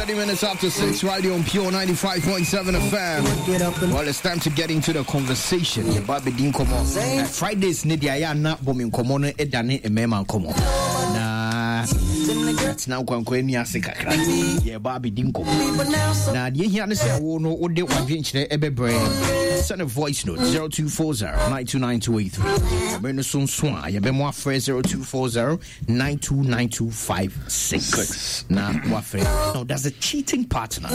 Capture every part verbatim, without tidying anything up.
thirty minutes after six, radio on Pure ninety-five point seven F M. Well, it's time to get into the conversation. Yeah, Bobby Dean come on. Uh, Fridays, Nidia, ya na bombing come on, edane e mema come on. Nah, that's now going to be a secret. Yeah, Bobby Dean come on. Now, you hear me say, I will know what they want to say, Ebe Brain. Send a voice note zero two four zero nine two nine two eight three. Bring us on Swan. You be more fresh zero two four zero nine two nine two five six. Now, what friend? No, does a cheating partner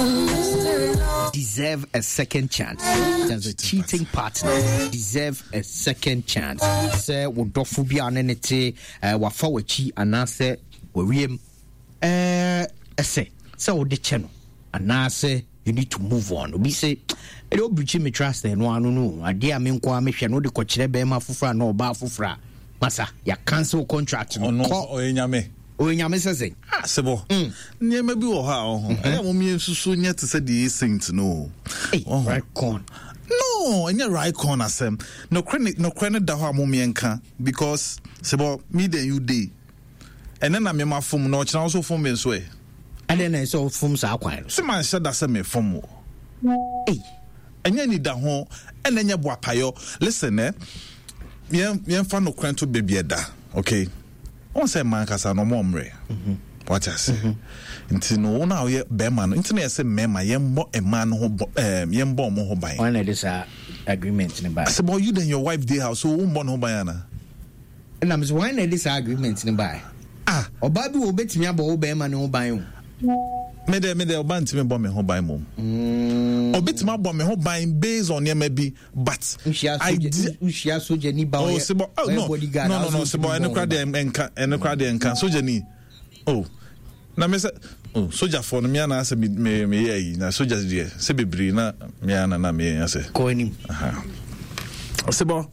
deserve a second chance? Does a cheating partner deserve a second chance? Say, would dofu be an entity? Uh, what for we cheat and I say, we um, uh, say, so the channel and I say. You need to move on. We say, I don't breach me trust and one no. I dear mean, kwa me no de kochire be ma fufra no ba fufra. Masa, ya cancel contract no. No, o enyame. O enyame say. Ah, sebo. Nye me bi wo ha o. Aya mo mi nsusu nye te se de saint no. Eh, right con. No, anya right con asem. No credit no credit da ho mo mi enka because sebo me then you dey. And then na me ma fom no chira so fom me so e. And then I saw from Sakwan. Some man said that's a me from. Hey, and you need that home, and then you boapayo. Listen, eh? Yen yen fan no cranto baby da. Okay. On say man kasa no momre. What I say? Until no now ye be man. Until I say me ma yen bo a man ho um yen bo mo ho ban. When it is a agreement in the buy. So you then your wife dey house so won bon ho ban. And I'm so when it is agreement in the buy. Ah, or baby will bet me about be man no ban. Me de me de oban ti me bo me ho ban mom. Mm. Obit ma bo me ho ban based on yema bi but I ushia soja ni ba oh sebo oh no no no no sebo ene kra de enka ene kra de enka soja ni oh na me say oh soja for no me na say me me yi na soja de say bebre na me na na me say ko enim aha sebo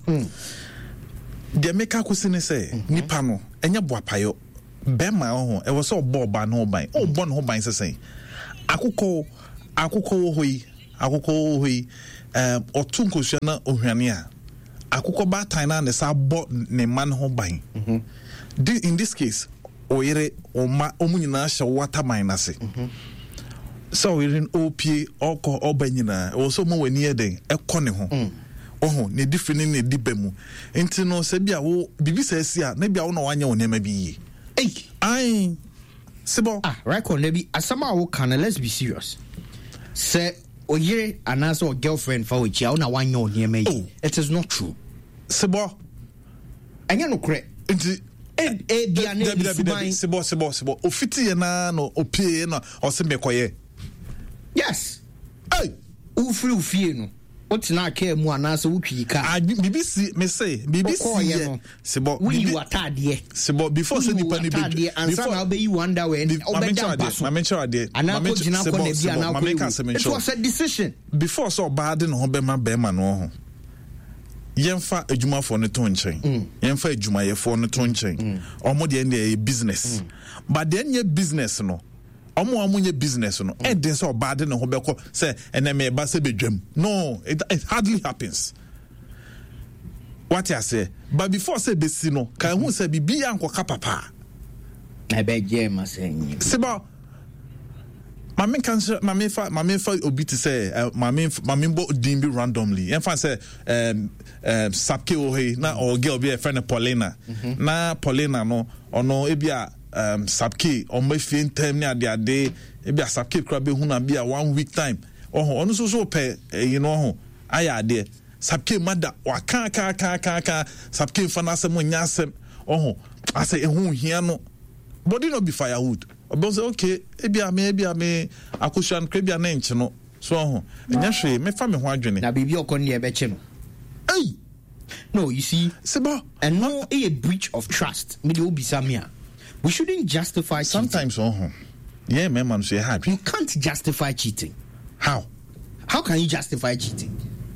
de make akosi ne say nipa no enya boapayo bema ho e was so boba no ban o bon ho ban sesen akukọ akukọ hoyi akukọ hoyi um otunkosia na ohwane a akukọ ba tan na ne sa bo ne man ho ban mhm in this case oyere o ma omunyina hye water man na se mhm so we in opie okọ obanyina o so mo wani eden ekọ ne ho oho ne different ne dibemu enti no se bia wo bibi sa si a na bia wo na wanya wo nema bi yi. Hey, I Sibo. Ah, right on, maybe as somehow can let's be serious. Say, oh, yeah, and as a girlfriend for which you know one year near me. It is not true. Sibo. And you know, correct. It's a Sibo, Sibo, Sibo. Ofiti na no opie na or sembe koye. Yes. Hey, Ufri ufie no. What's not care more and answer Wuki car? B B C me say B B C Sibo. We you are tardy. Sibo before sending penny be and some I'll be you wonder when I mention idea. And I mention it was a decision. Before so bad in Hobema Bema no. Yemfa ejuma for ne ton chen. Yemfa ejuma ye for ne ton chen. Omo de end business. But then your business no. Omo amunye business no e den so bad na ho beko say ene me ba se bedwam no it, it hardly happens what I say but before say besi no kan hu say bibi ankoka papa na be je ma say sebo mame kan mame fa mame fa obi to say mame mame bo din bi randomly en fa say um um sapke o he na o girl be a friend Paulina na Paulina no ono e bia um sapke on my fin time na de ade e bia sapke kra be hu na bia one week time oh ono so so pe you know ho aya ade sapke mada wa kan kan kan kan kan sapke fa na asem nya asem oh ase e hu hia no body no be firewood obo say okay e bia me e bia me akushan kra bia na nche no so oh nya hwe me fa me ho adwene na bibi okon ne be che no hey no you see sebo and no a breach of trust me dey obisa me a we shouldn't justify sometimes cheating. Oh yeah man man say happy you can't justify cheating. How how can you justify cheating?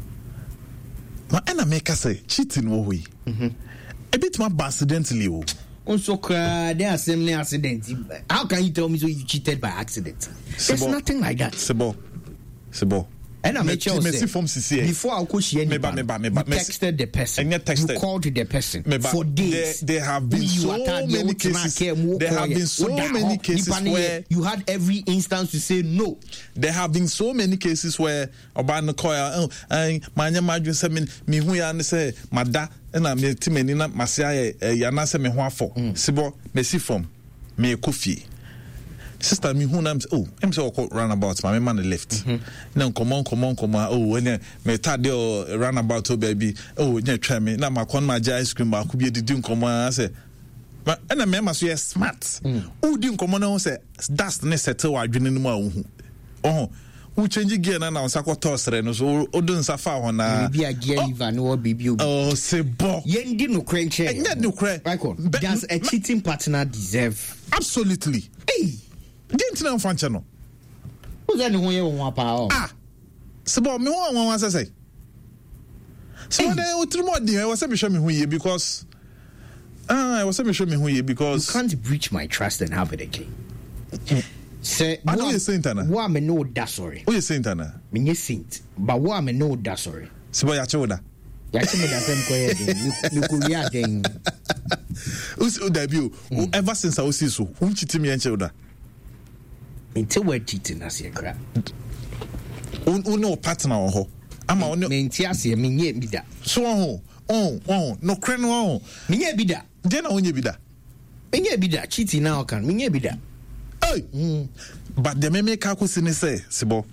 Ma ena make us say cheating wo we mhm a bit more accidentally wo also cry there are same accident. How can you tell me so you cheated by accident? There's Sebo. Nothing like that. Sebo Sebo And I make you say before I could share, me ba me ba me ba texted the person, you called the person for days. There, there have been so many cases. There have been so many cases where you had every instance to say no. There have been so many cases where Obana Koya, oh, I my name say me me hu ya say mada na me ti me ni na masia ya na say me ho afọ. Sibo me si form me kofi. Sister me who names oh I'm so called roundabout my man the left now come on come on come on oh when me tade o roundabout oh baby oh nya try me na ma kon ma ice cream ba ku bi didi come on say ma na me ma so yes smart oh di come on say dust ne settle wa adwene no ma hu oh who change gear na na nsakọ tosre no so odun safa ho na bi a gear liver no bibi obi oh say bo yen di no krenche yen no kre does a cheating partner deserve absolutely hey didn't know French no. Who's any one you want power? Ah, so me one one was say. So then we three more day I was say me show me who you because ah I was say me show me who you because you can't breach my trust and have it again. Say I know you saint ana. Who am no da sorry. Who you saint ana? Me you saint, but who am no da sorry. So boy ya chewoda. Ya cheme da sem ko ye me ko ya den. Who's debut? Ever since I was so, who cheat me and chewoda. Until we're cheating as a crap. Uno partner or ho. I'm on Mentiasia, Minya Bida. So, oh, oh, no cren, oh, Minya Bida. Then only Bida. Minya Bida, cheating now can Minya Bida. Oh, but the meme kakus in say, Sibo.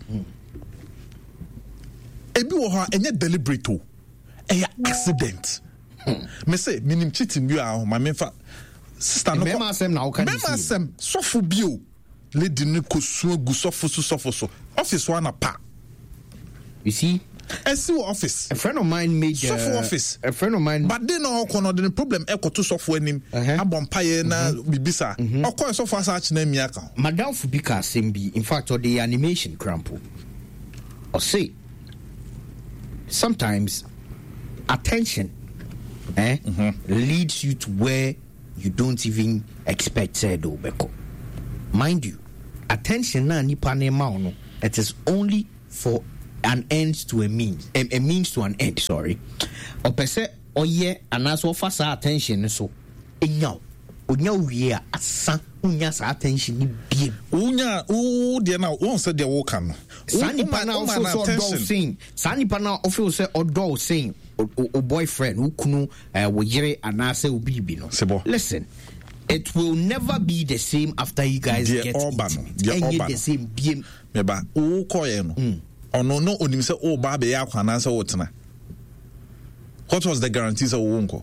Ebi woha enye deliberate o. Eya accident. Me say, minim cheating you are my mefa. Sister no. Mema sem na o kan. Mema sem so fu bio. Lady no kosu gu sofo so sofo so office one pa you see I see office a friend of mine made sofo uh, office a friend of mine but they no kono the problem e koto sofo anim abompaye na bibisa okoy sofo asachi na miaka madam fubika sembi in fact or the animation crampo or say sometimes attention eh mm-hmm. leads you to where you don't even expect said obeko. Mind you, attention na nipa ne ma no. It is only for an end to a means, a, a means to an end. Sorry. O pese oye anaso fa sa attention so enyaw onya wie asa unya sa attention ni biem unya u de na won se de wo kan sa nipa na ofo so do sing sa nipa na ofo se odo sing o boyfriend who kunu wo yire anase obibi no. Listen. It will never be the same after you guys Dear get intimate. Dear the same B M. Meba o koye no. Ono no onim se o ba be ya kwana se wotena. What was the guarantees of wonko?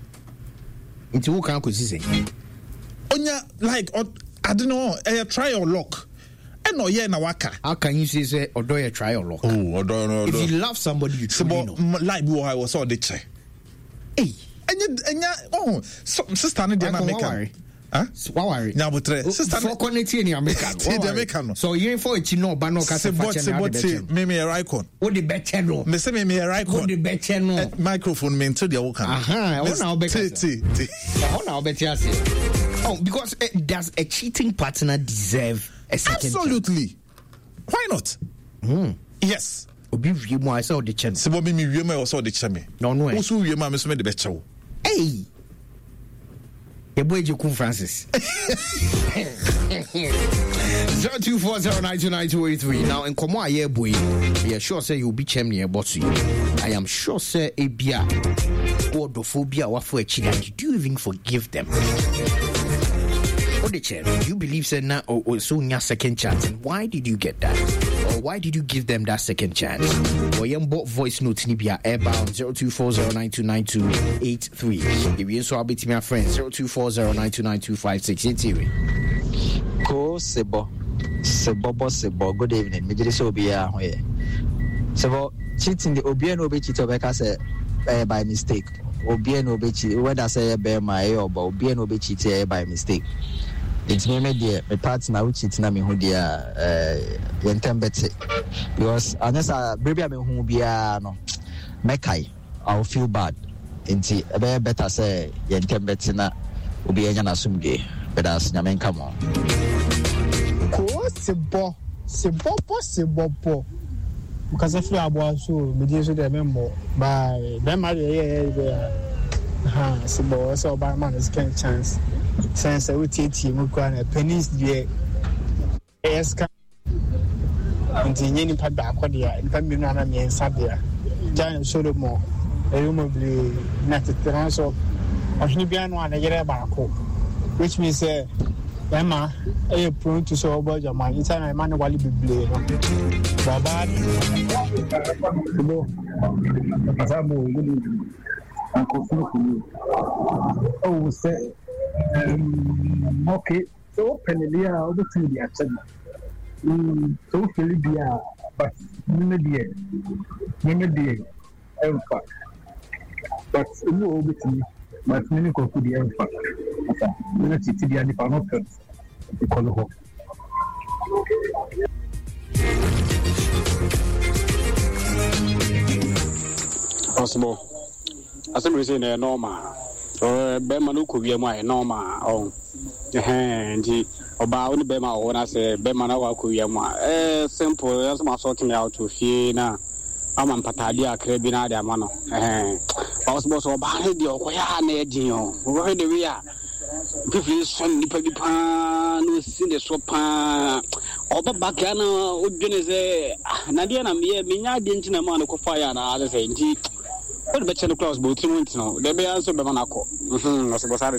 Nti wo kan ko sise. Onya like I don't know, a try or lock. E no ye na waka. How can you say say odo ye try or lock? Oh, odo no. If you love somebody you truly know. Like wo I was all the che. Hey. Enya enya oh so, sister no dey na make am. Huh? Why worry? Nya botre sister for connect in America. Ti dey make am. So you for it no ba no ka se fa che na de me me icon. What the better no? Me say me me icon. What the better no? Microphone me to the work. Aha, how now better. Ti ti. How now better say. Oh, because uh, does a cheating partner deserve a second Absolutely. Chance? Why not? Mm. Yes. Obi wie mo I saw the chance. Se bo me wie mo I saw the chance. No no. Wo so wie mo me so me de beche wo. Hey. Your boy Jukun Francis. zero two four zero nine two nine two eight three. Now in Komo aye boy, we are sure say you'll be chem near boss you. I am sure say a bia or dophobia or for a child. Do you even forgive them? Do you believe say now or, or so your second chance? And why did you get that? Or why did you give them that second chance? Or young bot voice note nibia airbound zero two four zero nine two nine two eight three. If you so I'll be to my friend zero two four zero nine two nine two five six in theory. Ko sebo sebo bo sebo. Good evening. Me jere so be a here. Sebo cheating the obi no be cheat obeka say uh, by mistake. Obi no be cheat whether say be my or but obi no be cheat by mistake. It's me me dear my partner which it's na me hu dia eh yentem bete because unless a baby me hu bia no mekai I'll feel bad nti e be better say yentem bete na obi enya na sumge but as nyamen come on ko sebo sebo po sebo po because if you are boy so me dey so dey member by be ma dey yeah ha so boy so by man is can chance sense we tete mu kwa na pennies dey eska nti nyeni pa da akode a pa mi na na me nsa dey Jan Solomon Ayumobli Nat so Ohnibian one a year back, which means uh Emma a prone to so about your mind. It's a man while you be blame. Baba Oh, say, okay, so Penelia over to the action. So Philipia, but Mimedy, Mimedy, Elfa. But you over to me, but many go to the Elfa. Minute to the Anipanokan, the color. Possible. As I'm saying, normal. Or Bema could be my normal. Oh, and about the Bema when I say Bema could be my simple as my sorting out to Fiena. I'm on Patadia, Crebina, the Mano. I was both about it, your Quayane, Dio. Where do we are? People send the Peggy Pan, who see the sopa. Oba Bacana would be say, Nadia, and me, Mina didn't in a man of fire and other saying, what better the class both no? They be answer by Monaco. Hm, was about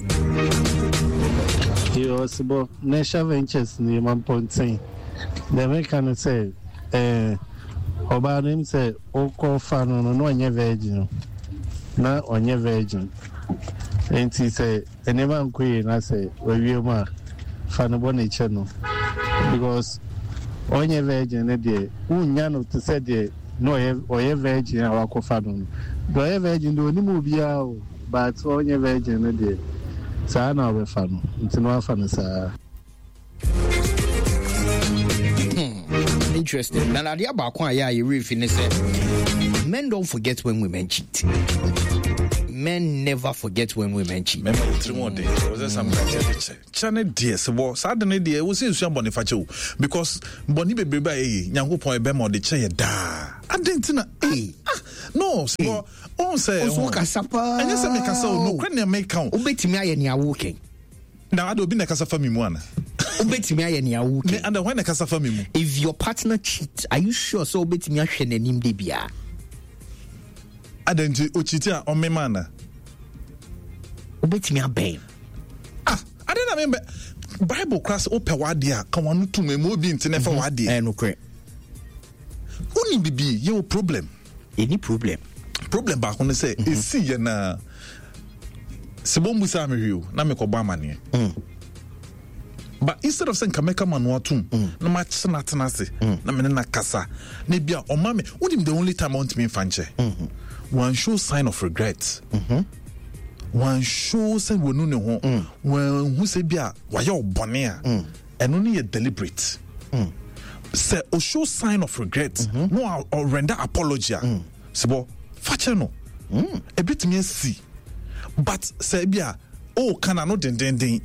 it. You also Nesha Ventures near one point saying, the American say, eh, Oba him say, O call fan on no one virgin, not on your virgin. And he say, and never queen, I say, where you are, fan of one channel. Because on your virgin, a day, who yano to say, dear. No, or a virgin, our co-father. Do I virgin do any movie out, but on your virgin a day. So I know we're fun. It's no fun, sir. Interesting. Now, the about why you really finish it. Men don't forget when women cheat. Men never forget when women cheat. Remember, three more days. Was there some Channel dear, so suddenly dear, we see some bonifacio because Bonnie baby by Yango point Bemo the chair da. I didn't know. No, so on say, oh, Casapa, and yes, I make us so no cranium make count. Obey me and you're walking. Now I don't be a casa for me one. Obey me and you're walking. And when a casa for me. If your partner cheats, are you sure so obey me and him debia? I didn't Ochita on my manner. Obey me a babe. Ah, I didn't remember Bible class open wadia. Come on to me, movie into never wadia. And okay. Only be your problem. Any problem? Problem back when they say, is see ya na Sebon Musa Mario, na me Obama. But instead of saying Kameka Manuatum, no match Sanatanasi, na menena Casa, Nebia or Mammy, what him the only time I want me in Fanche? One show sign of regret. One show say we no know when who say bia why you bonnia and only a deliberate. Say o show sign of regret no or render apology. Sebo fache no. A bit me see. But say bia oh can no den den den